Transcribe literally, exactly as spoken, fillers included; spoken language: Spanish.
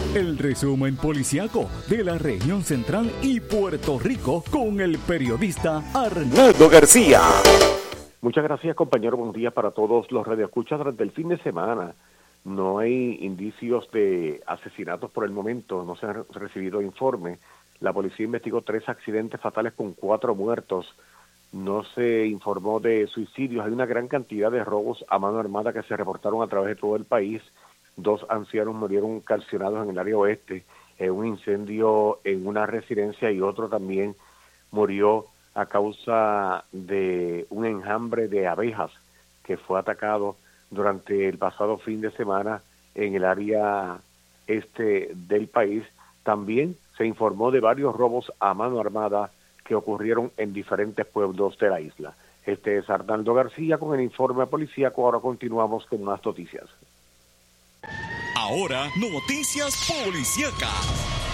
El resumen policiaco de la región central y Puerto Rico con el periodista Arnaldo García. Muchas gracias, compañero. Buenos días para todos los radioescuchas. Durante el fin de semana no hay indicios de asesinatos por el momento, no se han recibido informes. La policía investigó tres accidentes fatales con cuatro muertos. No se informó de suicidios. Hay una gran cantidad de robos a mano armada que se reportaron a través de todo el país. Dos ancianos murieron calcinados en el área oeste, en un incendio en una residencia, y otro también murió a causa de un enjambre de abejas que fue atacado durante el pasado fin de semana en el área este del país. También se informó de varios robos a mano armada que ocurrieron en diferentes pueblos de la isla. Este es Arnaldo García con el informe policíaco. Ahora continuamos con más noticias. Ahora, noticias policíacas.